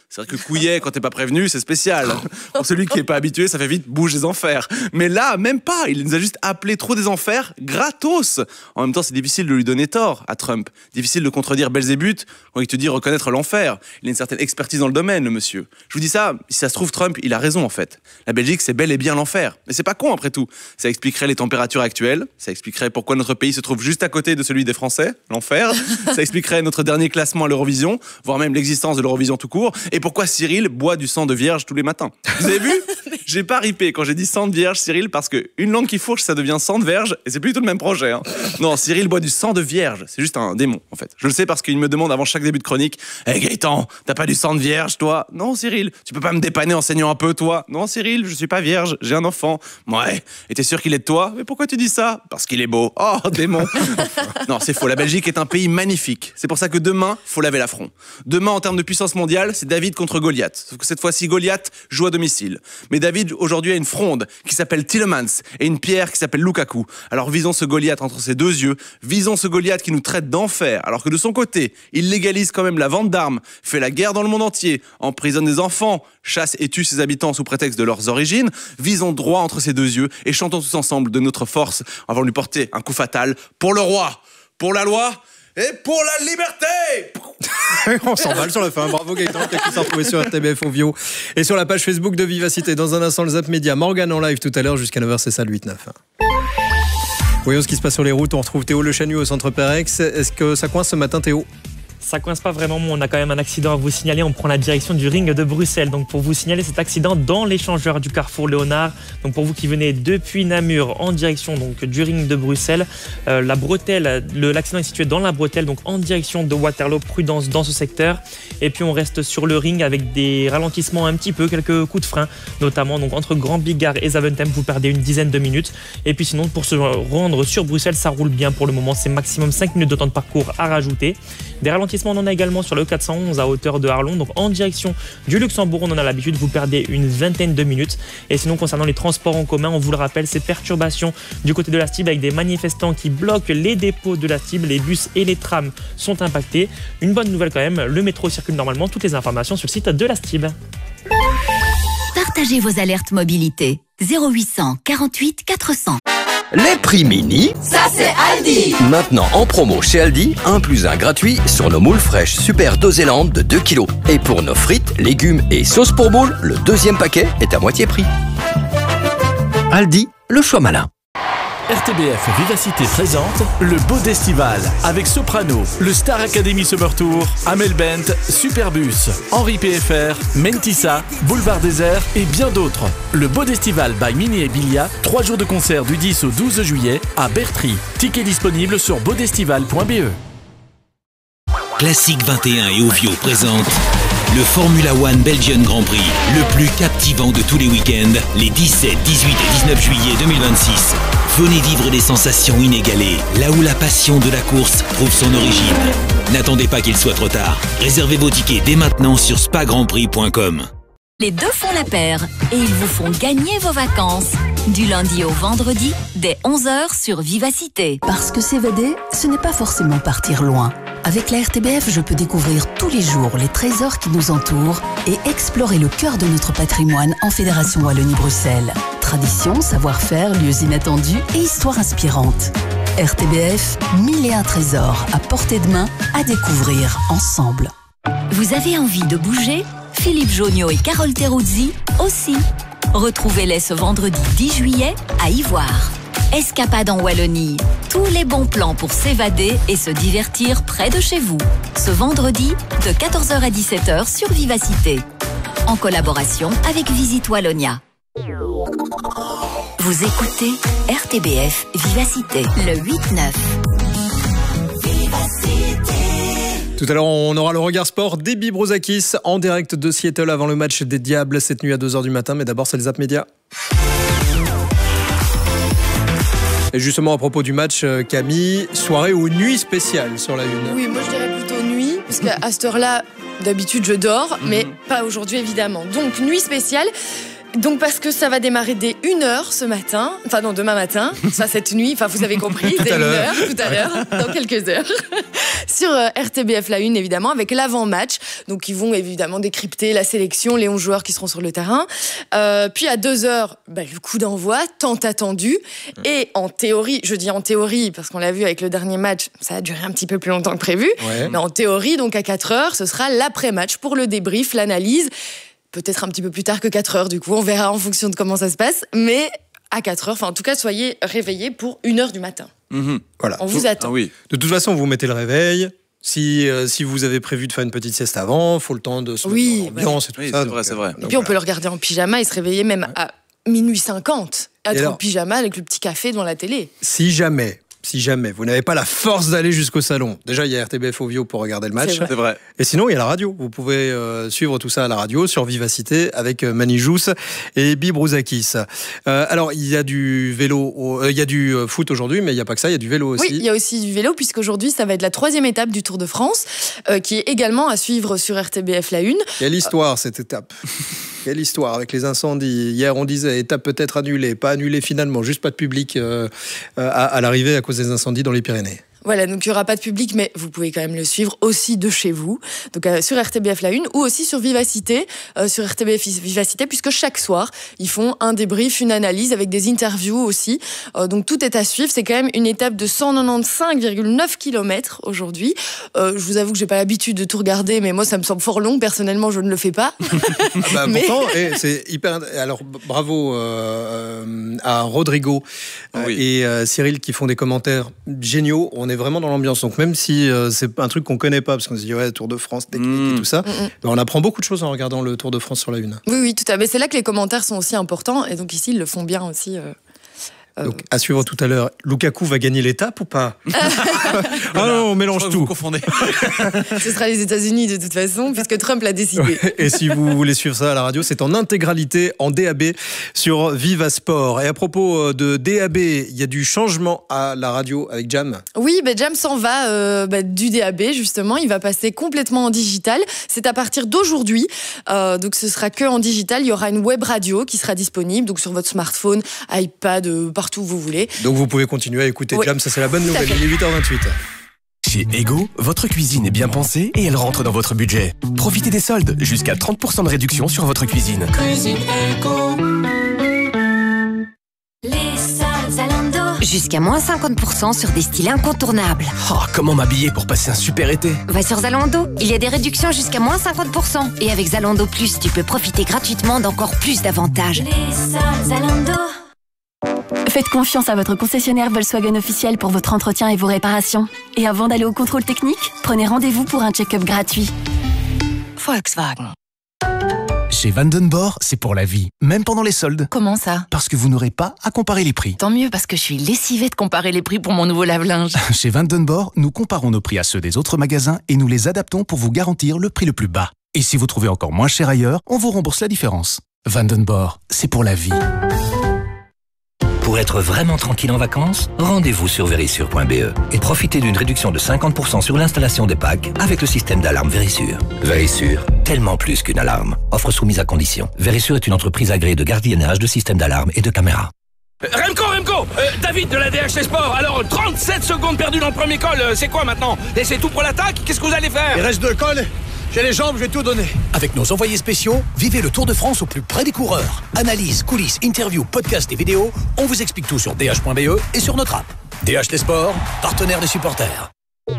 S3: C'est vrai que Couillet, quand t'es pas prévenu, c'est spécial. Pour celui qui est pas habitué, ça fait vite bouge des enfers. Mais là, même pas. Il nous a juste appelé trop des enfers gratos. En même temps, c'est difficile de lui donner tort à Trump. Difficile de contredire Belzébuth quand il te dit reconnaître l'enfer. Il a une certaine expertise dans le domaine, le monsieur. Je vous dis ça, si ça se trouve, Trump, il a raison en fait. La Belgique, c'est bel et bien l'enfer. Mais c'est pas con après tout. Ça expliquerait les températures actuelles. Ça expliquerait pourquoi notre pays se trouve juste à côté de celui des Français, l'enfer. Ça expliquerait notre dernier classement à l'Eurovision, voire même l'existence de l'Eurovision tout court. Et pourquoi Cyril boit du sang de vierge tous les matins. Vous avez vu? J'ai pas ripé quand j'ai dit sang de vierge, Cyril, parce que une langue qui fourche, ça devient sang de verge, et c'est plutôt le même projet. Hein. Non, Cyril boit du sang de vierge. C'est juste un démon, en fait. Je le sais parce qu'il me demande avant chaque début de chronique, hé hey, Gaëtan, t'as pas du sang de vierge, toi? Non, Cyril, tu peux pas me dépanner en saignant un peu, toi? Non, Cyril, je suis pas vierge, j'ai un enfant. Ouais, et t'es sûr qu'il est de toi? Mais pourquoi tu dis ça? Parce qu'il est beau. Oh, démon. Non, c'est faux. La Belgique est un pays magnifique. C'est pour ça que demain, faut laver l'affront. Demain, en termes de puissance mondiale, c'est David contre Goliath. Sauf que cette fois-ci, Goliath joue à domicile. Mais David, aujourd'hui, a une fronde qui s'appelle Tielemans et une pierre qui s'appelle Lukaku. Alors visons ce Goliath entre ses deux yeux. Visons ce Goliath qui nous traite d'enfer, alors que de son côté, il légalise quand même la vente d'armes, fait la guerre dans le monde entier, emprisonne des enfants, chasse et tue ses habitants sous prétexte de leurs origines. Visons droit entre ses deux yeux et chantons tous ensemble de notre force avant de lui porter un coup fatal pour le roi, pour la loi et pour la liberté.
S17: On s'emballe sur la fin. Bravo Gaëtan qui a pu s'en retrouver sur R T B F Ovio et sur la page Facebook de Vivacité. Dans un instant, le Zap Média. Morgane en live tout à l'heure jusqu'à neuf heures, c'est ça le huit neuf. Voyons ce qui se passe sur les routes. On retrouve Théo Le Chanu au centre Perex. Est-ce que ça coince ce matin, Théo ?
S6: Ça coince pas vraiment, on a quand même un accident à vous signaler. On prend la direction du ring de Bruxelles. Donc pour vous signaler cet accident dans l'échangeur du carrefour Léonard. Donc pour vous qui venez depuis Namur en direction donc du ring de Bruxelles, euh, la bretelle, le, l'accident est situé dans la bretelle, donc en direction de Waterloo. Prudence dans ce secteur. Et puis on reste sur le ring avec des ralentissements un petit peu, quelques coups de frein, notamment donc entre Grand Bigard et Zaventem. Vous perdez une dizaine de minutes. Et puis sinon pour se rendre sur Bruxelles, ça roule bien pour le moment. C'est maximum cinq minutes de temps de parcours à rajouter. Des ralentissements, on en a également sur le quatre cent onze à hauteur de Arlon, donc en direction du Luxembourg, on en a l'habitude, vous perdez une vingtaine de minutes. Et sinon, concernant les transports en commun, on vous le rappelle, ces perturbations du côté de la Stib avec des manifestants qui bloquent les dépôts de la Stib, les bus et les trams sont impactés. Une bonne nouvelle quand même, le métro circule normalement, toutes les informations sur le site de la Stib.
S7: Partagez vos alertes mobilité. zéro huit cent quarante-huit quatre cents.
S8: Les prix mini,
S7: ça c'est Aldi.
S8: Maintenant en promo chez Aldi, un plus un gratuit sur nos moules fraîches Super Doséland de deux kilos. Et pour nos frites, légumes et sauces pour moules, le deuxième paquet est à moitié prix. Aldi, le choix malin.
S9: R T B F Vivacité présente le Bodestival avec Soprano, le Star Academy Summer Tour, Amel Bent, Superbus, Henri P F R, Mentissa, Boulevard Désert et bien d'autres. Le Bodestival by Mini et Bilia, trois jours de concert du dix au douze juillet à Bertry. Tickets disponibles sur bodestival point b e.
S11: Classique vingt et un et Ovio présente le Formula One Belgian Grand Prix, le plus captivant de tous les week-ends, les dix-sept, dix-huit et dix-neuf juillet deux mille vingt-six. Venez vivre des sensations inégalées, là où la passion de la course trouve son origine. N'attendez pas qu'il soit trop tard. Réservez vos tickets dès maintenant sur spa grand prix point com.
S7: Les deux font la paire et ils vous font gagner vos vacances. Du lundi au vendredi, dès onze heures sur Vivacité.
S12: Parce que s'évader, ce n'est pas forcément partir loin. Avec la R T B F, je peux découvrir tous les jours les trésors qui nous entourent et explorer le cœur de notre patrimoine en Fédération Wallonie-Bruxelles. Tradition, savoir-faire, lieux inattendus et histoires inspirantes. R T B F, mille et un trésors à portée de main à découvrir ensemble.
S7: Vous avez envie de bouger ? Philippe Jonio et Carole Teruzzi aussi. Retrouvez-les ce vendredi dix juillet à Ivoire. Escapade en Wallonie. Tous les bons plans pour s'évader et se divertir près de chez vous. Ce vendredi de quatorze heures à dix-sept heures sur Vivacité. En collaboration avec Visite Wallonia. Vous écoutez R T B F Vivacité, le huit neuf.
S17: Tout à l'heure, on aura le regard sport d'Ebi Brozakis en direct de Seattle avant le match des Diables cette nuit à deux heures du matin. Mais d'abord, c'est le Zap Média. Et justement, à propos du match, Camille, soirée ou nuit spéciale sur la une?
S13: Oui, moi je dirais plutôt nuit, parce qu'à cette heure-là, d'habitude je dors, mmh. mais pas aujourd'hui évidemment. Donc, nuit spéciale. Donc parce que ça va démarrer dès une heure ce matin, enfin non, demain matin, ça cette nuit, enfin vous avez compris, dès une heure, tout à l'heure, dans quelques heures, sur euh, R T B F La Une évidemment, avec l'avant-match, donc ils vont évidemment décrypter la sélection, les onze joueurs qui seront sur le terrain, euh, puis à deux heures, bah, le coup d'envoi, tant attendu, et en théorie, je dis en théorie, parce qu'on l'a vu avec le dernier match, ça a duré un petit peu plus longtemps que prévu, ouais. mais en théorie, donc à quatre heures, ce sera l'après-match pour le débrief, l'analyse, peut-être un petit peu plus tard que quatre heures du coup, on verra en fonction de comment ça se passe, mais à quatre heures, enfin en tout cas soyez réveillés pour une heure du matin. Mmh. Voilà. On vous attend.
S17: Ah oui. De toute façon, vous mettez le réveil. Si, euh, si vous avez prévu de faire une petite sieste avant, il faut le temps de se
S13: oui,
S17: mettre dans l'ambiance et tout
S3: oui,
S17: ça.
S3: C'est vrai, c'est vrai.
S13: Et puis voilà. On peut le regarder en pyjama et se réveiller même ouais. à minuit cinquante, être alors, en pyjama avec le petit café devant la télé.
S17: Si jamais... Si jamais vous n'avez pas la force d'aller jusqu'au salon, déjà il y a R T B F Ovio pour regarder le match.
S3: C'est vrai. C'est vrai.
S17: Et sinon il y a la radio. Vous pouvez euh, suivre tout ça à la radio sur Vivacité avec euh, Mani Jousse et Ebi Brouzakis. Euh, alors il y a du vélo, euh, il y a du foot aujourd'hui, mais il n'y a pas que ça, il y a du vélo aussi.
S13: Oui, il y a aussi du vélo puisqu'aujourd'hui ça va être la troisième étape du Tour de France, euh, qui est également à suivre sur R T B F La Une.
S17: Quelle histoire cette étape. Quelle histoire avec les incendies. Hier, on disait étape peut-être annulée, pas annulée finalement, juste pas de public euh, à, à l'arrivée à cause des incendies dans les Pyrénées.
S13: Voilà, donc il n'y aura pas de public, mais vous pouvez quand même le suivre aussi de chez vous. Donc euh, sur R T B F La Une ou aussi sur Vivacité, euh, sur R T B F Vivacité, puisque chaque soir, ils font un débrief, une analyse avec des interviews aussi. Euh, donc tout est à suivre. C'est quand même une étape de cent quatre-vingt-quinze virgule neuf kilomètres aujourd'hui. Euh, je vous avoue que j'ai pas l'habitude de tout regarder, mais moi ça me semble fort long. Personnellement, je ne le fais pas.
S17: Ah bah, mais... Pourtant, eh, c'est hyper. Alors bravo euh, à Rodrigo oui. et euh, Cyril qui font des commentaires géniaux. On est vraiment dans l'ambiance. Donc même si euh, c'est un truc qu'on connaît pas, parce qu'on se dit ouais, Tour de France, technique mmh. et tout ça, mmh. ben, on apprend beaucoup de choses en regardant le Tour de France sur la Une.
S13: Oui, oui, tout à fait. C'est là que les commentaires sont aussi importants. Et donc ici, ils le font bien aussi. Euh...
S17: Donc, à suivre tout à l'heure, Lukaku va gagner l'étape ou pas? Ah non, on mélange tout.
S3: Vous confondez.
S13: Ce sera les États-Unis de toute façon, puisque Trump l'a décidé.
S17: Ouais. Et si vous voulez suivre ça à la radio, c'est en intégralité en D A B sur Viva Sport. Et à propos de D A B, il y a du changement à la radio avec Jam.
S13: Oui, bah Jam s'en va euh, bah, du D A B justement. Il va passer complètement en digital. C'est à partir d'aujourd'hui. Euh, donc ce sera que en digital. Il y aura une web radio qui sera disponible donc sur votre smartphone, iPad, euh, partout où vous voulez.
S17: Donc vous pouvez continuer à écouter oui. Jam, ça c'est la bonne nouvelle. Il est huit heures vingt-huit.
S14: Chez Ego, votre cuisine est bien pensée et elle rentre dans votre budget. Profitez des soldes, jusqu'à trente pour cent de réduction sur votre cuisine. Cuisine Ego.
S15: Les soldes Zalando. Jusqu'à moins cinquante pour cent sur des styles incontournables.
S14: Oh, comment m'habiller pour passer un super été?
S15: Va sur Zalando, il y a des réductions jusqu'à moins cinquante pour cent. Et avec Zalando Plus, tu peux profiter gratuitement d'encore plus d'avantages. Les soldes Zalando.
S16: Faites confiance à votre concessionnaire Volkswagen officiel pour votre entretien et vos réparations. Et avant d'aller au contrôle technique, prenez rendez-vous pour un check-up gratuit.
S15: Volkswagen.
S14: Chez Vandenborg, c'est pour la vie, même pendant les soldes.
S16: Comment ça?
S14: Parce que vous n'aurez pas à comparer les prix.
S16: Tant mieux, parce que je suis lessivée de comparer les prix pour mon nouveau lave-linge.
S14: Chez Vandenborg, nous comparons nos prix à ceux des autres magasins et nous les adaptons pour vous garantir le prix le plus bas. Et si vous trouvez encore moins cher ailleurs, on vous rembourse la différence. Vandenborg, c'est pour la vie.
S11: Pour être vraiment tranquille en vacances, rendez-vous sur Verisure point b e et profitez d'une réduction de cinquante pour cent sur l'installation des packs avec le système d'alarme Verisure. Verisure, tellement plus qu'une alarme. Offre soumise à condition. Verisure est une entreprise agréée de gardiennage de systèmes d'alarme et de caméras.
S18: Remco, Remco euh, David de la D H T Sport. Alors, trente-sept secondes perdues dans le premier col, euh, c'est quoi maintenant? Et c'est tout pour l'attaque? Qu'est-ce que vous allez faire?
S19: Il reste deux cols. J'ai les jambes, je vais tout donner.
S14: Avec nos envoyés spéciaux, vivez le Tour de France au plus près des coureurs. Analyse, coulisses, interviews, podcasts et vidéos, on vous explique tout sur d h point b e et sur notre app. D H T Sport, partenaire des supporters.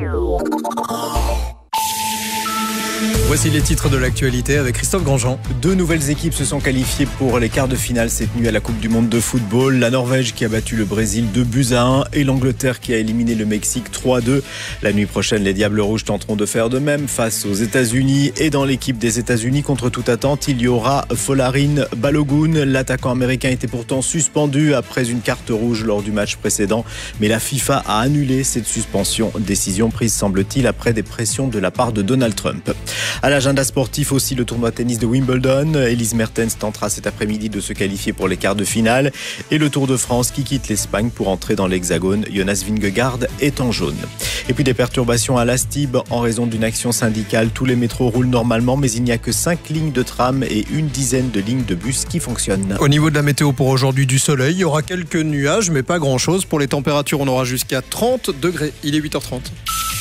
S17: Voici les titres de l'actualité avec Christophe Grandjean.
S10: Deux nouvelles équipes se sont qualifiées pour les quarts de finale cette nuit à la Coupe du Monde de football. La Norvège qui a battu le Brésil deux buts à un et l'Angleterre qui a éliminé le Mexique trois à deux. La nuit prochaine, les Diables Rouges tenteront de faire de même face aux États-Unis. Et dans l'équipe des États-Unis, contre toute attente, il y aura Folarin Balogun. L'attaquant américain était pourtant suspendu après une carte rouge lors du match précédent. Mais la FIFA a annulé cette suspension. Décision prise, semble-t-il, après des pressions de la part de Donald Trump. À l'agenda sportif aussi, le tournoi tennis de Wimbledon. Elise Mertens tentera cet après-midi de se qualifier pour les quarts de finale. Et le Tour de France qui quitte l'Espagne pour entrer dans l'Hexagone. Jonas Vingegaard est en jaune. Et puis des perturbations à l'Astib en raison d'une action syndicale. Tous les métros roulent normalement, mais il n'y a que cinq lignes de tram et une dizaine de lignes de bus qui fonctionnent.
S17: Au niveau de la météo pour aujourd'hui, du soleil, il y aura quelques nuages, mais pas grand-chose. Pour les températures, on aura jusqu'à trente degrés. Il est huit heures trente.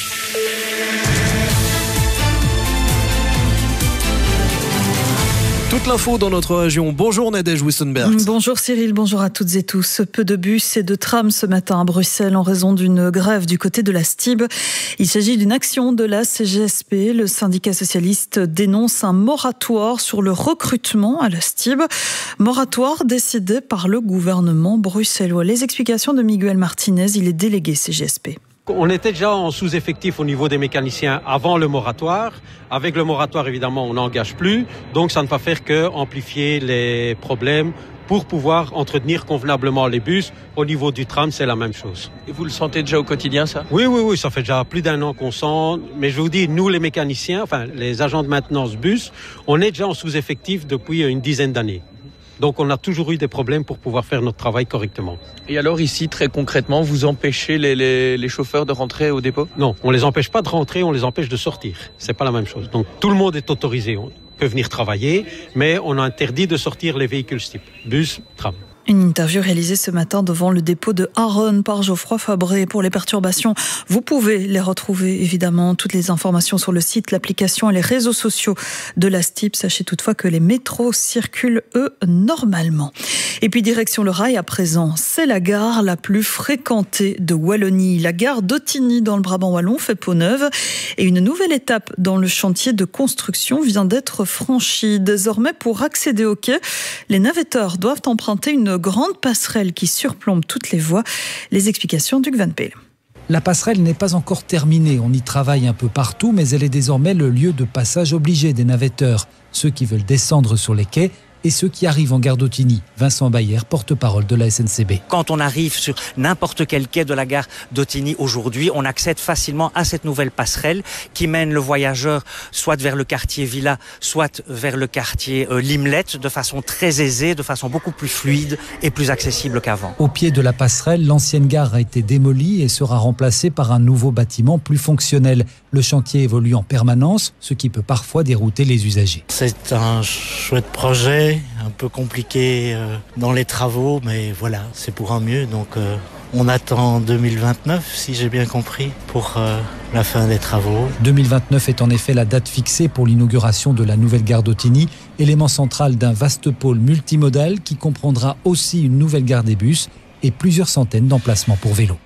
S17: Toute l'info dans notre région. Bonjour Nadège Wissenberg.
S2: Bonjour Cyril, bonjour à toutes et tous. Peu de bus et de trams ce matin à Bruxelles en raison d'une grève du côté de la Stib. Il s'agit d'une action de la C G S P. Le syndicat socialiste dénonce un moratoire sur le recrutement à la Stib. Moratoire décidé par le gouvernement bruxellois. Les explications de Miguel Martinez, il est délégué C G S P.
S20: On était déjà en sous-effectif au niveau des mécaniciens avant le moratoire. Avec le moratoire, évidemment, on n'engage plus. Donc, ça ne va faire que amplifier les problèmes pour pouvoir entretenir convenablement les bus. Au niveau du tram, c'est la même chose.
S31: Et vous le sentez déjà au quotidien, ça ?
S20: Oui, oui, oui. Ça fait déjà plus d'un an qu'on sent. Mais je vous dis, nous, les mécaniciens, enfin, les agents de maintenance bus, on est déjà en sous-effectif depuis une dizaine d'années. Donc on a toujours eu des problèmes pour pouvoir faire notre travail correctement.
S31: Et alors ici, très concrètement, vous empêchez les, les, les chauffeurs de rentrer au dépôt ?
S20: Non, on les empêche pas de rentrer, on les empêche de sortir. C'est pas la même chose. Donc tout le monde est autorisé, on peut venir travailler, mais on a interdit de sortir les véhicules type bus, tram.
S2: Une interview réalisée ce matin devant le dépôt de Aron par Geoffroy Fabré. Pour les perturbations, vous pouvez les retrouver évidemment. Toutes les informations sur le site, l'application et les réseaux sociaux de la Stib. Sachez toutefois que les métros circulent, eux, normalement. Et puis direction le rail à présent. C'est la gare la plus fréquentée de Wallonie. La gare d'Ottignies dans le Brabant wallon fait peau neuve. Et une nouvelle étape dans le chantier de construction vient d'être franchie. Désormais, pour accéder au quai, les navetteurs doivent emprunter une grande passerelle qui surplombe toutes les voies. Les explications d'Hugues Van Peel.
S21: La passerelle n'est pas encore terminée. On y travaille un peu partout, mais elle est désormais le lieu de passage obligé des navetteurs. Ceux qui veulent descendre sur les quais et ceux qui arrivent en gare d'Ottignies. Vincent Bayer, porte-parole de la S N C B.
S22: Quand on arrive sur n'importe quel quai de la gare d'Ottignies aujourd'hui, on accède facilement à cette nouvelle passerelle qui mène le voyageur soit vers le quartier Villa, soit vers le quartier euh, Limlette de façon très aisée, de façon beaucoup plus fluide et plus accessible qu'avant.
S21: Au pied de la passerelle, l'ancienne gare a été démolie et sera remplacée par un nouveau bâtiment plus fonctionnel. Le chantier évolue en permanence, ce qui peut parfois dérouter les usagers.
S23: C'est un chouette projet, un peu compliqué euh, dans les travaux, mais voilà, c'est pour un mieux. Donc euh, on attend deux mille vingt-neuf, si j'ai bien compris, pour euh, la fin des travaux.
S21: deux mille vingt-neuf est en effet la date fixée pour l'inauguration de la nouvelle gare d'Ottignies, élément central d'un vaste pôle multimodal qui comprendra aussi une nouvelle gare des bus et plusieurs centaines d'emplacements pour vélos.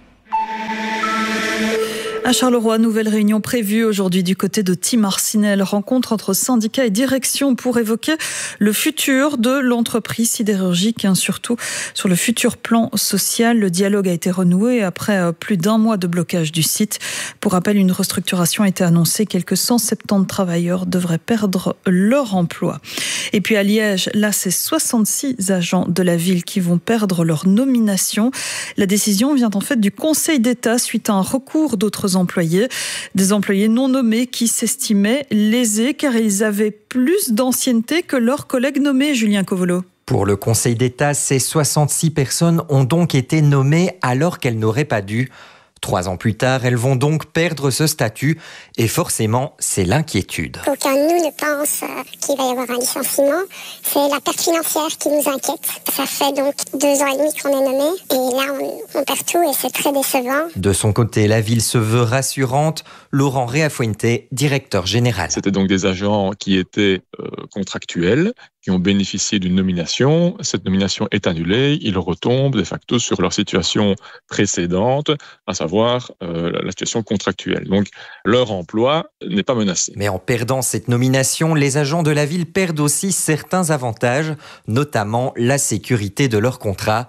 S2: À Charleroi, nouvelle réunion prévue aujourd'hui du côté de Tim Arsinel. Rencontre entre syndicats et direction pour évoquer le futur de l'entreprise sidérurgique, hein, surtout sur le futur plan social. Le dialogue a été renoué après plus d'un mois de blocage du site. Pour rappel, une restructuration a été annoncée. Quelques cent soixante-dix travailleurs devraient perdre leur emploi. Et puis à Liège, là, c'est soixante-six agents de la ville qui vont perdre leur nomination. La décision vient en fait du Conseil d'État suite à un recours d'autres employés, des employés non nommés qui s'estimaient lésés car ils avaient plus d'ancienneté que leurs collègues nommés, Julien Covolo.
S24: Pour le Conseil d'État, ces soixante-six personnes ont donc été nommées alors qu'elles n'auraient pas dû. Trois ans plus tard, elles vont donc perdre ce statut et forcément, c'est l'inquiétude.
S25: Aucun de nous ne pense qu'il va y avoir un licenciement. C'est la perte financière qui nous inquiète. Ça fait donc deux ans et demi qu'on est nommé et là, on, on perd tout et c'est très décevant.
S24: De son côté, la ville se veut rassurante. Laurent Reafuente, directeur général.
S26: C'était donc des agents qui étaient euh, contractuels, qui ont bénéficié d'une nomination. Cette nomination est annulée. Ils retombent de facto sur leur situation précédente, à savoir euh, la situation contractuelle. Donc, leur emploi n'est pas menacé.
S24: Mais en perdant cette nomination, les agents de la ville perdent aussi certains avantages, notamment la sécurité de leur contrat.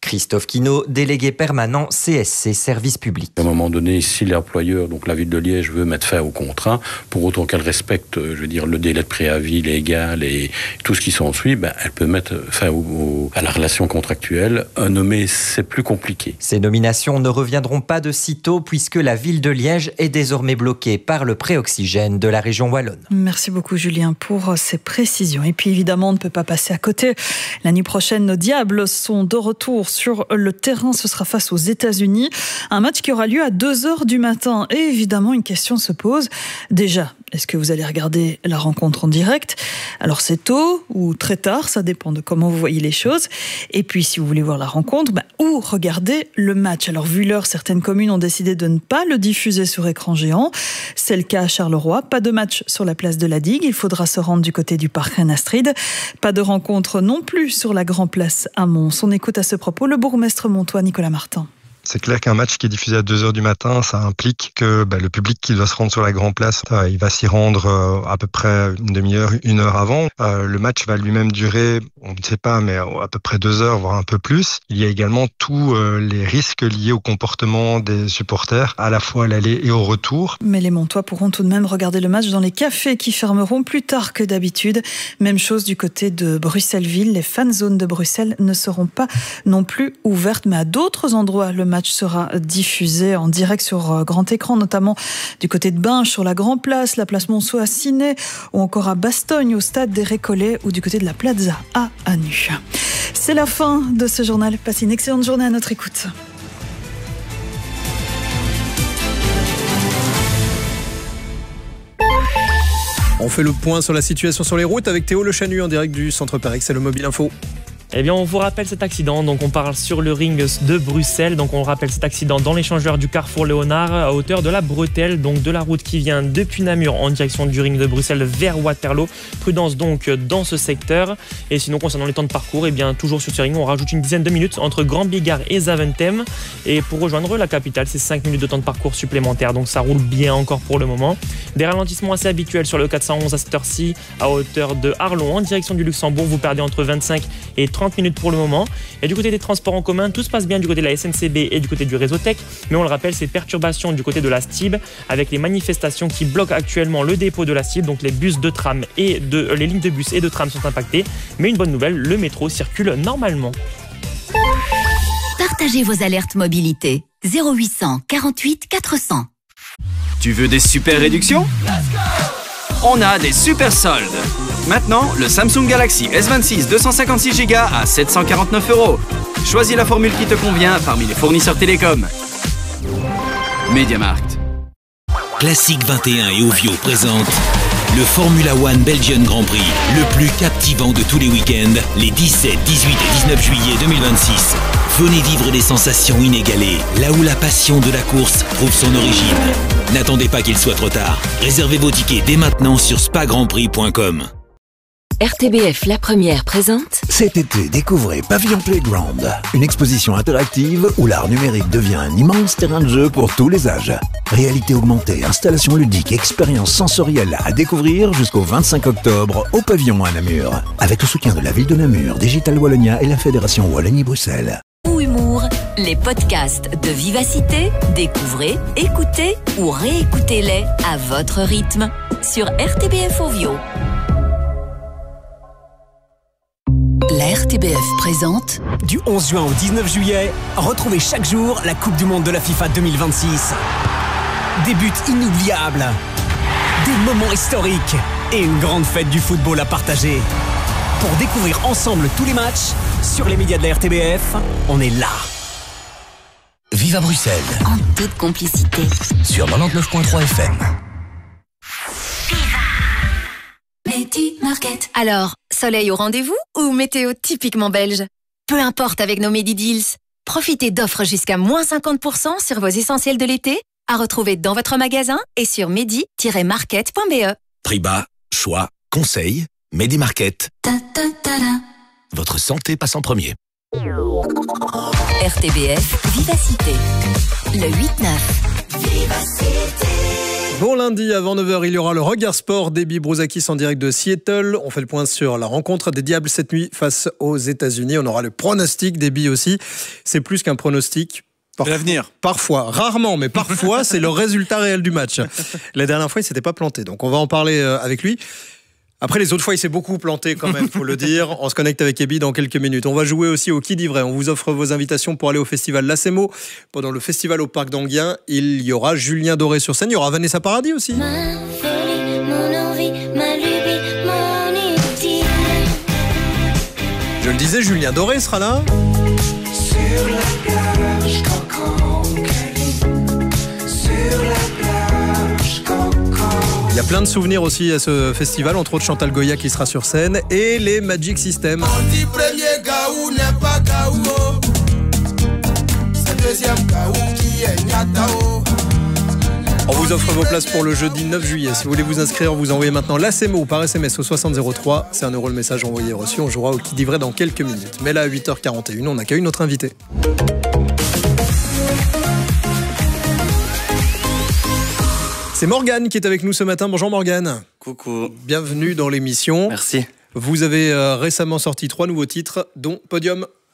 S24: Christophe Quinault, délégué permanent C S C Service Public.
S1: À un moment donné, si l'employeur, donc la ville de Liège, veut mettre fin au contrat, pour autant qu'elle respecte, je veux dire, le délai de préavis légal et tout ce qui s'ensuit, ben, elle peut mettre fin au, au, à la relation contractuelle. Un nommé, c'est plus compliqué.
S24: Ces nominations ne reviendront pas de sitôt puisque la ville de Liège est désormais bloquée par le préoxygène de la région wallonne.
S2: Merci beaucoup Julien pour ces précisions. Et puis évidemment, on ne peut pas passer à côté. La nuit prochaine, nos Diables sont de retour sur le terrain. Ce sera face aux États-Unis. Un match qui aura lieu à deux heures du matin. Et évidemment, une question se pose. Déjà, est-ce que vous allez regarder la rencontre en direct ? Alors c'est tôt ou très tard, ça dépend de comment vous voyez les choses. Et puis si vous voulez voir la rencontre, bah, où regarder le match ? Alors vu l'heure, certaines communes ont décidé de ne pas le diffuser sur écran géant. C'est le cas à Charleroi. Pas de match sur la place de la Digue. Il faudra se rendre du côté du parc Reine-Astrid. Pas de rencontre non plus sur la Grand Place à Mons. On écoute à ce propos le bourgmestre montois Nicolas Martin.
S4: C'est clair qu'un match qui est diffusé à deux heures du matin, ça implique que bah, le public qui doit se rendre sur la Grand Place, euh, il va s'y rendre euh, à peu près une demi-heure, une heure avant. Euh, le match va lui-même durer, on ne sait pas, mais à peu près deux heures, voire un peu plus. Il y a également tous euh, les risques liés au comportement des supporters, à la fois à l'aller et au retour.
S2: Mais les Montois pourront tout de même regarder le match dans les cafés qui fermeront plus tard que d'habitude. Même chose du côté de Bruxelles-Ville. Les fan zones de Bruxelles ne seront pas non plus ouvertes, mais à d'autres endroits, le match sera diffusé en direct sur grand écran, notamment du côté de Binche, sur la Grand Place, la place Monceau à Ciney, ou encore à Bastogne, au stade des Récollets, ou du côté de la Plaza à Anu. C'est la fin de ce journal. Passez une excellente journée à notre écoute.
S17: On fait le point sur la situation sur les routes avec Théo Le Chanu en direct du Centre Pérex, c'est le Mobile Info.
S5: Eh bien, on vous rappelle cet accident. Donc, on parle sur le ring de Bruxelles. Donc, on rappelle cet accident dans l'échangeur du carrefour Léonard à hauteur de la bretelle, donc de la route qui vient depuis Namur en direction du ring de Bruxelles vers Waterloo. Prudence donc dans ce secteur. Et sinon, concernant les temps de parcours, eh bien, toujours sur ce ring, on rajoute une dizaine de minutes entre Grand Bigard et Zaventem. Et pour rejoindre la capitale, c'est cinq minutes de temps de parcours supplémentaires. Donc, ça roule bien encore pour le moment. Des ralentissements assez habituels sur le quatre cent onze à cette heure-ci à hauteur de Arlon en direction du Luxembourg. Vous perdez entre vingt-cinq et trente minutes pour le moment. Et du côté des transports en commun, tout se passe bien du côté de la S N C B et du côté du réseau Tech, mais on le rappelle, c'est perturbations du côté de la S T I B avec les manifestations qui bloquent actuellement le dépôt de la S T I B, donc les bus de tram et de, les lignes de bus et de tram sont impactées, mais une bonne nouvelle, le métro circule normalement.
S7: Partagez vos alertes mobilité. zéro huit cent quarante-huit quatre cents.
S6: Tu veux des super réductions ? On a des super soldes. Maintenant, le Samsung Galaxy S vingt-six deux cent cinquante-six giga à sept cent quarante-neuf euros. Choisis la formule qui te convient parmi les fournisseurs télécoms. MediaMarkt.
S11: Classique vingt et un et Ovio présente le Formula One Belgian Grand Prix, le plus captivant de tous les week-ends, les dix-sept, dix-huit et dix-neuf juillet deux mille vingt-six. Venez vivre des sensations inégalées, là où la passion de la course trouve son origine. N'attendez pas qu'il soit trop tard. Réservez vos tickets dès maintenant sur spa grand prix point com.
S8: R T B F La Première présente.
S14: Cet été, découvrez Pavillon Playground, une exposition interactive où l'art numérique devient un immense terrain de jeu pour tous les âges. Réalité augmentée, installations ludiques, expériences sensorielles à découvrir jusqu'au vingt-cinq octobre au Pavillon à Namur. Avec le soutien de la ville de Namur, Digital Wallonia et la Fédération Wallonie-Bruxelles.
S7: Ou humour, les podcasts de Vivacité, découvrez, écoutez ou réécoutez-les à votre rythme sur R T B F Ovio. La R T B F présente.
S9: Du onze juin au dix-neuf juillet, retrouvez chaque jour la Coupe du Monde de la FIFA deux mille vingt-six. Des buts inoubliables, des moments historiques et une grande fête du football à partager. Pour découvrir ensemble tous les matchs, sur les médias de la R T B F, on est là.
S14: Vive à Bruxelles.
S7: En toute complicité.
S14: Sur quatre-vingt-dix-neuf virgule trois F M.
S16: Medi-Market. Alors, soleil au rendez-vous ou météo typiquement belge? Peu importe avec nos Medi-Deals. Profitez d'offres jusqu'à moins cinquante pour cent sur vos essentiels de l'été, à retrouver dans votre magasin et sur medi tiret market point b e.
S14: Prix bas, choix, conseils, Medi-Market. Votre santé passe en premier.
S7: R T B F Vivacité. Le huit neuf.
S8: Vivacité.
S17: Bon lundi, avant neuf heures, il y aura le Regard Sport d'Ebi Brouzakis en direct de Seattle. On fait le point sur la rencontre des Diables cette nuit face aux États-Unis. On aura le pronostic d'Ebi aussi. C'est plus qu'un pronostic.
S3: Parfois, l'avenir.
S17: Parfois, rarement, mais parfois, c'est le résultat réel du match. La dernière fois, il ne s'était pas planté. Donc, on va en parler avec lui. Après, les autres fois, il s'est beaucoup planté quand même, il faut le dire. On se connecte avec Ebi dans quelques minutes. On va jouer aussi au Qui dit vrai. On vous offre vos invitations pour aller au festival Lacemo. Pendant le festival au Parc d'Anguien, il y aura Julien Doré sur scène. Il y aura Vanessa Paradis aussi.
S10: Ma folie, mon envie, ma lubie, mon idylle.
S17: Je le disais, Julien Doré sera là.
S10: Sur la plage, Coco, Kelly. Sur la plage, Coco.
S17: Il y a plein de souvenirs aussi à ce festival, entre autres Chantal Goya qui sera sur scène et les Magic System.
S10: On dit premier gaou n'est pas gaou. C'est deuxième gaou qui est nyatao.
S17: On vous offre vos places pour le jeudi neuf juillet. Si vous voulez vous inscrire, vous envoyez maintenant l'A C M O par S M S au soixante zéro trois. C'est un euro le message envoyé et reçu. On jouera au Qui dit vrai dans quelques minutes. Mais là, à huit heures quarante et une, on accueille notre invité. C'est Morgane qui est avec nous ce matin. Bonjour Morgane.
S12: Coucou.
S17: Bienvenue dans l'émission.
S12: Merci.
S17: Vous avez euh, récemment sorti trois nouveaux titres, dont Podium.